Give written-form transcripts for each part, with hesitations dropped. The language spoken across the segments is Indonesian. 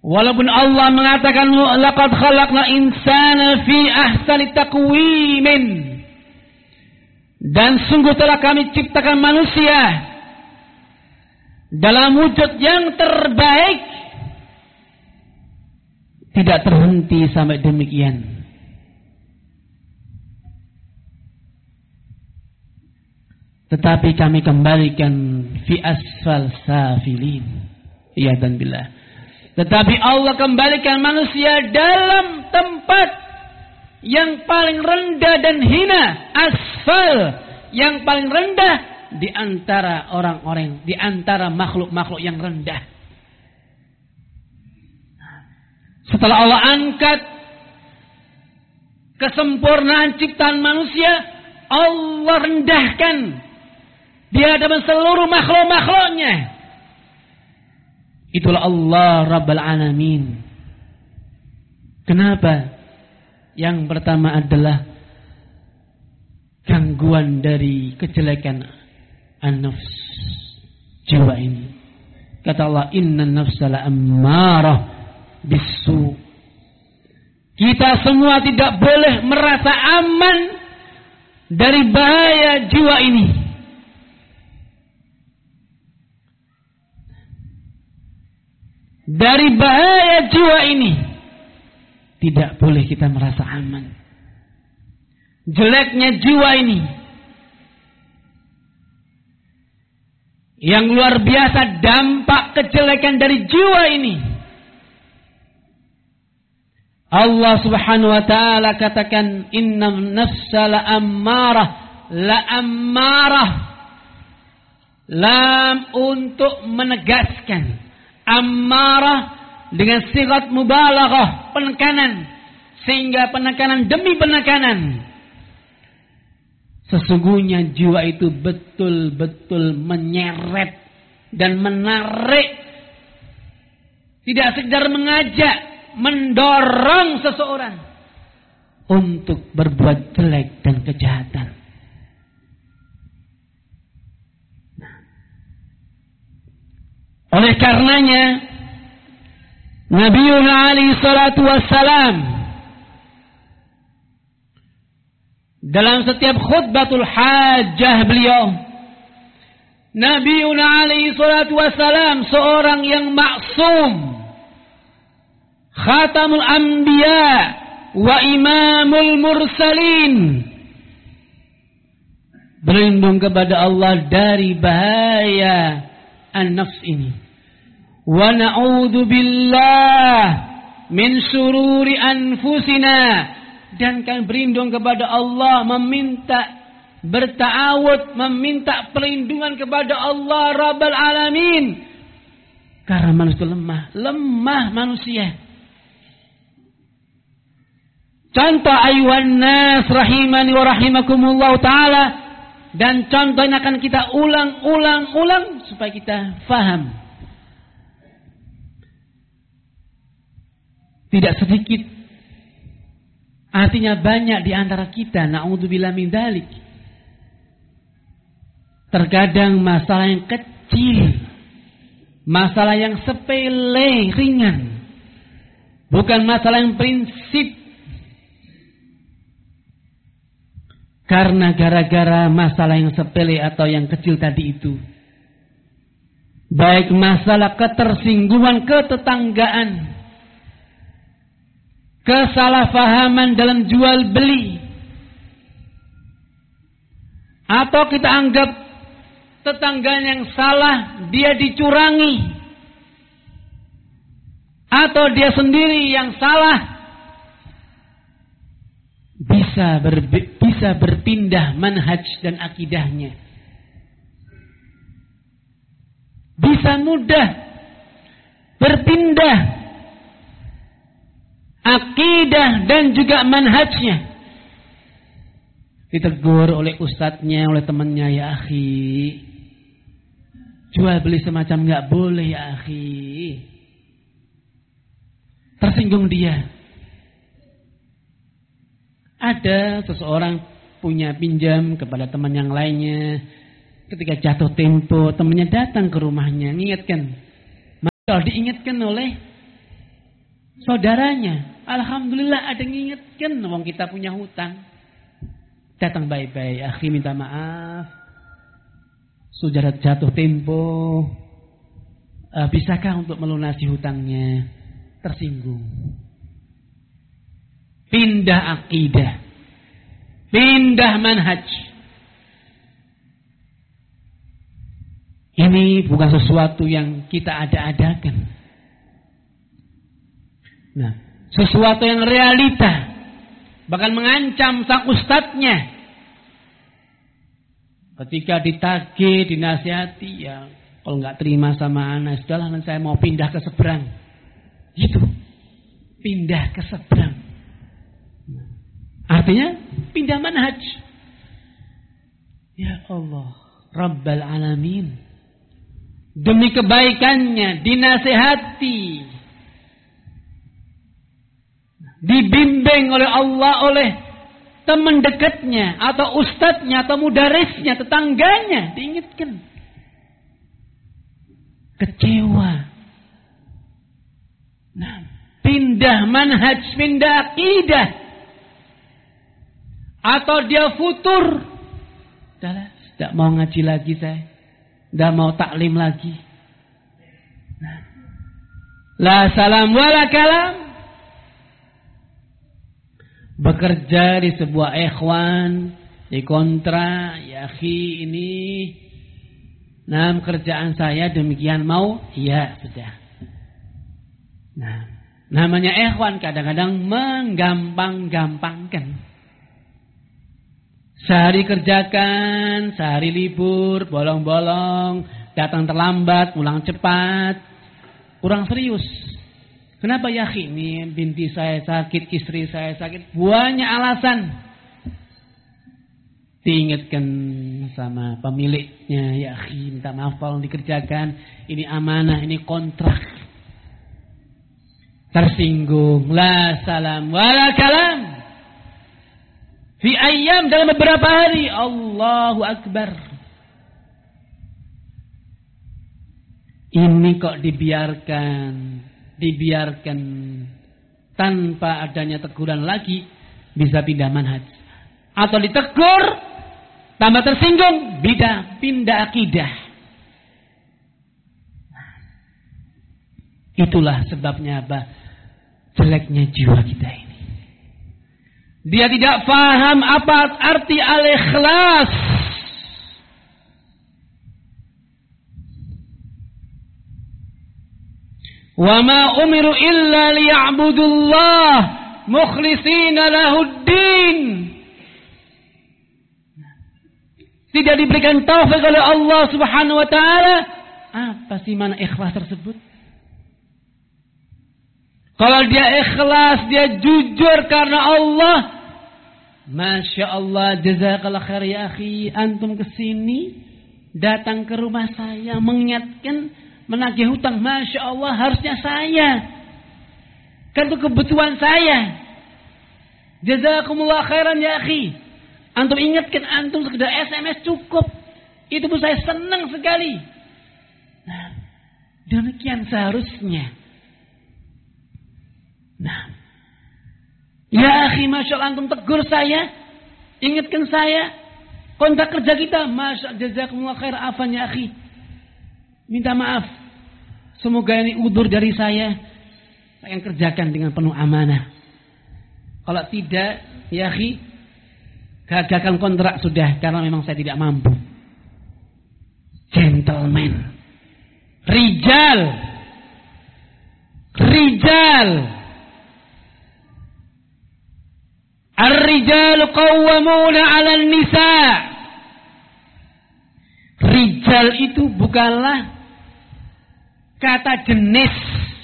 Walaupun Allah mengatakan laqad khalaqna insana fi ahsani taqwimin, dan sungguh telah kami ciptakan manusia dalam wujud yang terbaik, tidak terhenti sampai demikian. Tetapi kami kembalikan fi asfal safilin. Iya dan billah. Tetapi Allah kembalikan manusia dalam tempat yang paling rendah dan hina. Asfal, yang paling rendah di antara orang-orang, di antara makhluk-makhluk yang rendah. Setelah Allah angkat kesempurnaan ciptaan manusia, Allah rendahkan di hadapan seluruh makhluk-makhluknya. Itulah Allah Rabbul Alamin. Kenapa? Yang pertama adalah gangguan dari kejelekan an-nafs, jiwa ini. Kata Allah, inna nafsa la ammarah bisu. Kita semua tidak boleh merasa aman dari bahaya jiwa ini. Dari bahaya jiwa ini tidak boleh kita merasa aman. Jeleknya jiwa ini yang luar biasa, dampak kejelekan dari jiwa ini. Allah Subhanahu wa taala katakan inna nafsa la ammarah, la ammarah, lam untuk menegaskan, ammarah dengan sigat mubalaghah, penekanan, sehingga penekanan demi penekanan. Sesungguhnya jiwa itu betul-betul menyeret dan menarik, tidak sekedar mengajak, mendorong seseorang untuk berbuat jelek dan kejahatan. Oleh karenanya Nabiuna alaihi salatu wassalam dalam setiap khutbatul hajjah beliau, Nabiuna alaihi salatu wassalam seorang yang maksum, khatamul anbiya wa imamul mursalin, berlindung kepada Allah dari bahaya an-nafs ini. Wa na'udzu billah min syururi anfusina, dan kami berlindung kepada Allah, meminta berta'awud, meminta perlindungan kepada Allah Rabbul Alamin, karena manusia lemah manusia. Contoh ayuhan nas rahimani wa rahimakumullah taala, dan contoh ini akan kita ulang supaya kita faham. Tidak sedikit, artinya banyak di antara kita, na'udzubillah min dzalik, terkadang masalah yang kecil, masalah yang sepele, ringan, bukan masalah yang prinsip, karena gara-gara masalah yang sepele atau yang kecil tadi itu, baik masalah ketersinggungan ketetanggaan, kesalahpahaman dalam jual beli, atau kita anggap tetangga yang salah, dia dicurangi, atau dia sendiri yang salah, bisa berpindah manhaj dan akidahnya. Bisa mudah berpindah akidah dan juga manhajnya. Ditegur oleh ustadznya, oleh temannya, ya akhi, jual beli semacam nggak boleh ya akhi. Tersinggung dia. Ada seseorang punya pinjam kepada teman yang lainnya. Ketika jatuh tempo, temannya datang ke rumahnya, mengingatkan. Maka diingatkan oleh saudaranya. Alhamdulillah ada yang ngingetkan wong kita punya hutang. Datang baik-baik, akhi minta maaf. Sudah jatuh tempo. Bisakah untuk melunasi hutangnya? Tersinggung. Pindah akidah. Pindah manhaj. Ini bukan sesuatu yang kita ada-adakan. Nah, sesuatu yang realita. Bahkan mengancam sang ustadznya. Ketika ditagih, dinasihati, ya kalau nggak terima sama anak, sudahlah saya mau pindah ke seberang. Gitu. Pindah ke seberang. Artinya pindah manhaj. Ya Allah, Rabbal Alamin. Demi kebaikannya dinasihati. Dibimbing oleh Allah, oleh teman dekatnya atau ustadznya atau mudarisnya, tetangganya, diingatkan. Kecewa. Nah, pindah manhaj, pindah akidah. Atau dia futur. Sudahlah, tidak mau ngaji lagi saya. Tidak mau taklim lagi. Nah, la salam wala kalam. Bekerja di sebuah ikhwan, di kontra, ya akhi ini, nah kerjaan saya demikian mau, ya sudah. Nah, namanya ikhwan kadang-kadang menggampang-gampangkan. Sehari kerjakan, sehari libur, bolong-bolong, datang terlambat, pulang cepat, kurang serius. Kenapa ya akhi? Ini binti saya sakit, istri saya sakit. Banyak alasan. Diingatkan sama pemiliknya. Ya akhi, minta maaf kalau dikerjakan. Ini amanah, ini kontrak. Tersinggung. La salam wala kalam. Fi ayyam, dalam beberapa hari. Allahu Akbar. Ini kok dibiarkan tanpa adanya teguran lagi, bisa pindah manhaj. Atau ditegur, tambah tersinggung, pindah akidah. Itulah sebabnya apa? Jeleknya jiwa kita ini. Dia tidak faham apa arti al-ikhlas. Wa ma umiru illa liya'budullah mukhlishina lahuddin. Tidak diberikan taufik oleh Allah Subhanahu wa taala. Apa sih mana ikhlas tersebut? Kalau dia ikhlas, dia jujur karena Allah, Masya Allah, jazakallah khair ya akhi. Antum kesini, datang ke rumah saya, mengingatkan, menagih hutang. Masya Allah, harusnya saya. Kan itu kebutuhan saya. Jazakumullah khairan ya akhi. Antum ingatkan, antum sekedar SMS cukup. Itu pun saya senang sekali. Nah, demikian seharusnya. Nah, ya akhi, Masya Allah, antum tegur saya, ingatkan saya, kontrak kerja kita, Masya Allah, jazakumullah khair, afan ya akhi, minta maaf, semoga ini udzur dari saya yang kerjakan dengan penuh amanah. Kalau tidak, ya akhi, gagalkan kontrak sudah, karena memang saya tidak mampu. Gentleman, rijal, Ar-rijalu qawwamuna 'alan nisa. Rijal itu bukanlah kata jenis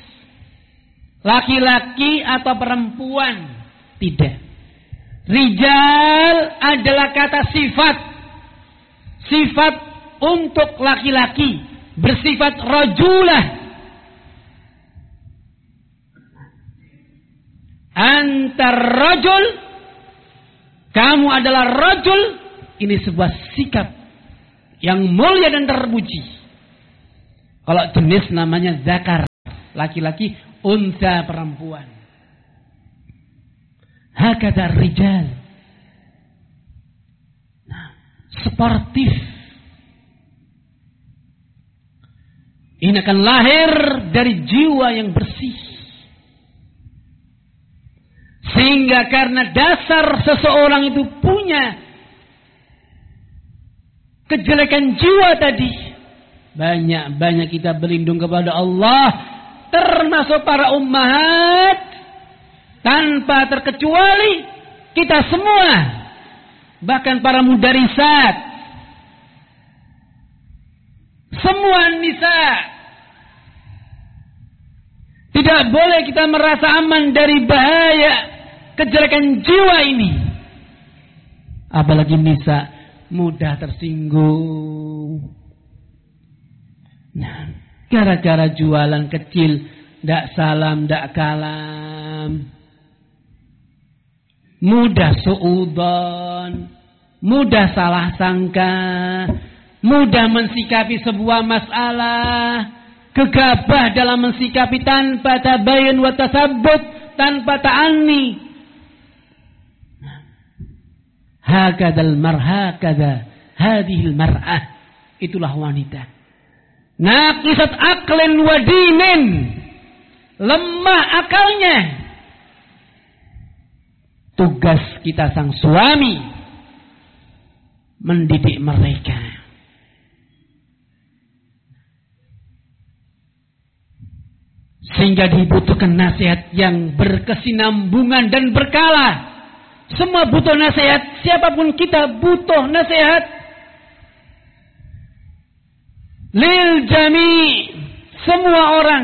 laki-laki atau perempuan. Tidak. Rijal adalah kata sifat. Sifat untuk laki-laki. Bersifat rajulah. Antar rajul, kamu adalah rajul. Ini sebuah sikap yang mulia dan terpuji. Kalau jenis namanya zakar, laki-laki, unta perempuan. Hakadha rijal. Nah, sportif. Ini akan lahir dari jiwa yang bersih. Sehingga karena dasar seseorang itu punya kejelekan jiwa tadi, banyak kita berlindung kepada Allah, termasuk para ummahat, tanpa terkecuali kita semua, bahkan para mudarisat, semua nisa. Tidak boleh kita merasa aman dari bahaya kejelekan jiwa ini. Apalagi nisa mudah tersinggung. Nah, gara-gara jualan kecil, ndak salam, ndak kalam, mudah suudzon, mudah salah sangka, mudah mensikapi sebuah masalah, gegabah dalam mensikapi tanpa tabayun wa tasabbut, tanpa ta'anni. Hakadzal marhakadza hadhil mar'ah, itulah wanita. Naqisat aqlin wa dinin, lemah akalnya. Tugas kita sang suami mendidik mereka. Sehingga dibutuhkan nasihat yang berkesinambungan dan berkala. Semua butuh nasihat, siapapun kita butuh nasihat. Lil jami', semua orang.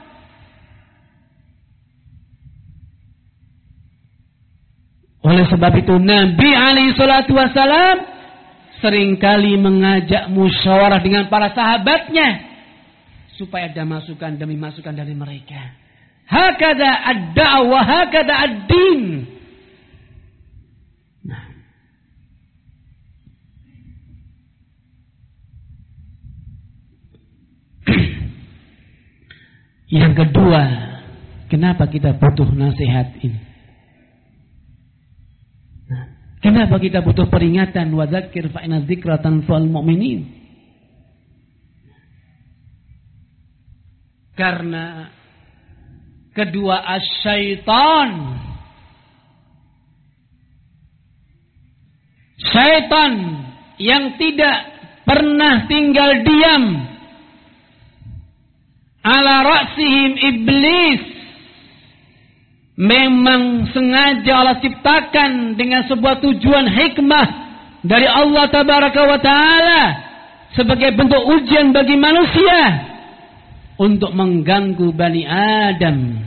Oleh sebab itu Nabi alaihi salatu wassalam seringkali mengajak musyawarah dengan para sahabatnya supaya ada masukan demi masukan dari mereka. Hakadha ad-da'wah, hakadha ad-din. Nah. Yang kedua, kenapa kita butuh nasihat ini? Nah, kenapa kita butuh peringatan? Wa dzakir fa inna dzikra tanfa'ul mu'minin. Karena kedua asyaitan, syaitan yang tidak pernah tinggal diam, ala ra'sihim iblis, memang sengaja Allah ciptakan dengan sebuah tujuan hikmah dari Allah tabaraka wa ta'ala sebagai bentuk ujian bagi manusia untuk mengganggu Bani Adam.